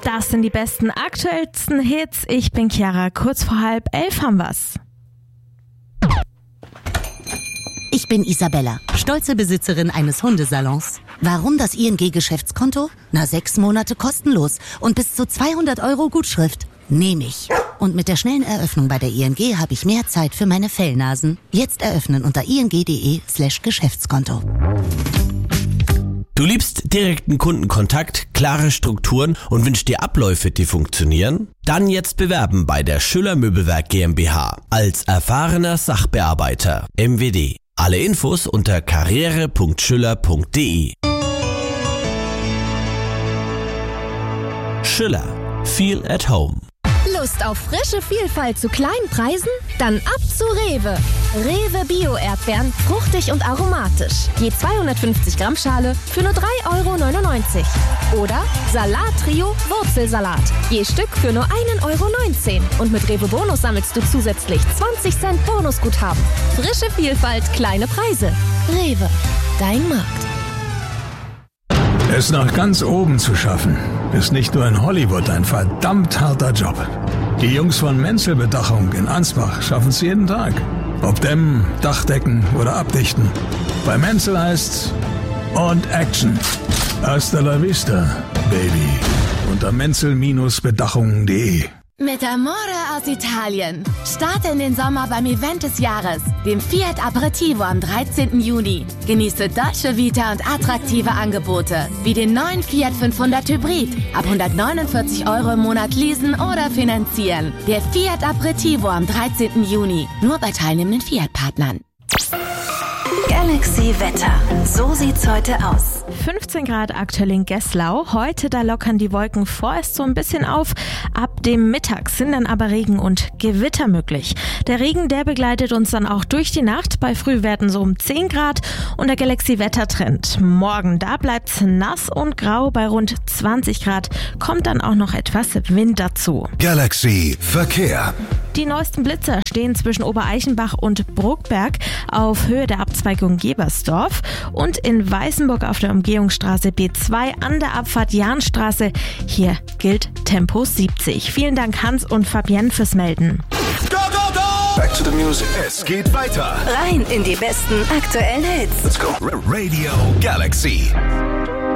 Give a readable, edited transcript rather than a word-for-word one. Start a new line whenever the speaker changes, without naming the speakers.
Das sind die besten, aktuellsten Hits. Ich bin Chiara, kurz vor 10:30 haben wir's.
Ich bin Isabella, stolze Besitzerin eines Hundesalons. Warum das ING-Geschäftskonto? 6 Monate kostenlos und bis zu 200 € Gutschrift. Nehme ich. Und mit der schnellen Eröffnung bei der ING habe ich mehr Zeit für meine Fellnasen. Jetzt eröffnen unter ing.de/Geschäftskonto.
Du liebst direkten Kundenkontakt, klare Strukturen und wünschst dir Abläufe, die funktionieren? Dann jetzt bewerben bei der Schüller Möbelwerk GmbH als erfahrener Sachbearbeiter MWD. Alle Infos unter karriere.schüller.de. Schüller. Feel at home.
Lust auf frische Vielfalt zu kleinen Preisen? Dann ab zu Rewe. Rewe Bio-Erdbeeren, fruchtig und aromatisch. Je 250 Gramm Schale für nur 3,99 €. Oder Salat-Trio Wurzelsalat. Je Stück für nur 1,19 €. Und mit Rewe Bonus sammelst du zusätzlich 20 Cent Bonusguthaben. Frische Vielfalt, kleine Preise. Rewe, dein Markt.
Es nach ganz oben zu schaffen, ist nicht nur in Hollywood ein verdammt harter Job. Die Jungs von Menzel Bedachung in Ansbach schaffen es jeden Tag. Ob dämmen, Dachdecken oder abdichten. Bei Menzel heißt's und Action. Hasta la vista, Baby. Unter menzel-bedachungen.de.
Mit Amore aus Italien. Starte in den Sommer beim Event des Jahres, dem Fiat Aperitivo am 13. Juni. Genieße Dolce Vita und attraktive Angebote, wie den neuen Fiat 500 Hybrid. Ab 149 € im Monat leasen oder finanzieren. Der Fiat Aperitivo am 13. Juni. Nur bei teilnehmenden Fiat-Partnern.
Galaxy Wetter. So sieht's heute aus.
15 Grad aktuell in Gesslau. Heute, da lockern die Wolken vorerst so ein bisschen auf. Ab dem Mittag sind dann aber Regen und Gewitter möglich. Der Regen, der begleitet uns dann auch durch die Nacht. Bei Frühwerten so um 10 Grad. Und der Galaxy-Wettertrend. Morgen, da bleibt's nass und grau. Bei rund 20 Grad kommt dann auch noch etwas Wind dazu.
Galaxy Verkehr.
Die neuesten Blitzer stehen zwischen Obereichenbach und Bruckberg auf Höhe der Abzweigung Gebersdorf und in Weißenburg auf der Umgehungsstraße B2 an der Abfahrt Jahnstraße. Hier gilt Tempo 70. Vielen Dank Hans und Fabienne fürs Melden.
Go, go, go! Back to the music. Es geht weiter.
Rein in die besten aktuellen Hits.
Let's go. Radio Galaxy.